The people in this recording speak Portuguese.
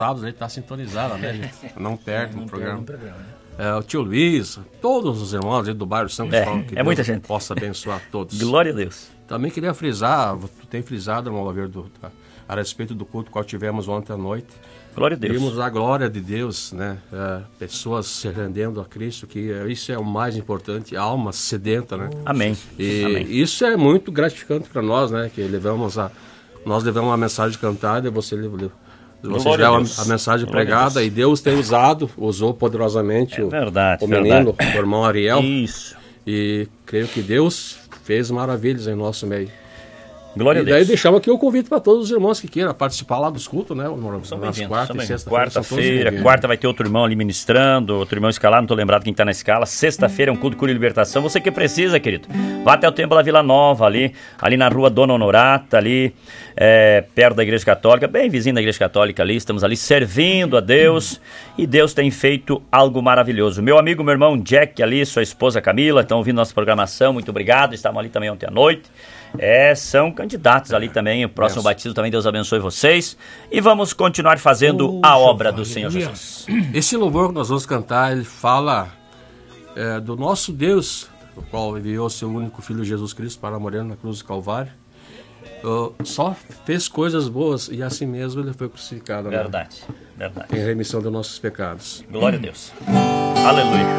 sábados ele está sintonizado, né, gente? Não perde o programa. O tio Luiz, todos os irmãos do bairro São Cristóvão, que Deus muita gente. possa abençoar todos. Glória a Deus. Também queria frisar, tu tem frisado, irmão Laverdo, a respeito do culto que tivemos ontem à noite. Glória a Deus. Vimos a glória de Deus, né? Pessoas se rendendo a Cristo, que isso é o mais importante, alma sedenta, né? Amém. E Amém. isso é muito gratificante para nós, né? Que nós levamos uma mensagem cantada e você leva a mensagem pregada, e Deus tem usou poderosamente o menino, o irmão Ariel. Isso. E creio que Deus fez maravilhas em nosso meio. Glória a Deus. E daí deixamos aqui o convite para todos os irmãos que queiram participar lá dos cultos, né? Nas quarta e sexta-feira. Quarta-feira, quarta vai ter outro irmão ali ministrando, outro irmão escalado, não estou lembrado quem está na escala. Sexta-feira é um culto de cura e libertação. Você que precisa, querido, vá até o templo da Vila Nova, ali na rua Dona Honorata, ali perto da Igreja Católica, bem vizinho da Igreja Católica ali. Estamos ali servindo a Deus e Deus tem feito algo maravilhoso. Meu amigo, meu irmão Jack ali, sua esposa Camila, estão ouvindo nossa programação, muito obrigado. Estavam ali também ontem à noite. São candidatos ali também, o próximo batismo também, Deus abençoe vocês. E vamos continuar fazendo a obra do Senhor Jesus. Esse louvor que nós vamos cantar, ele fala do nosso Deus, o qual enviou seu único Filho Jesus Cristo para morrer na cruz do Calvário. Só fez coisas boas e assim mesmo ele foi crucificado. Verdade, né? Verdade. Em remissão dos nossos pecados. Glória a Deus. Aleluia.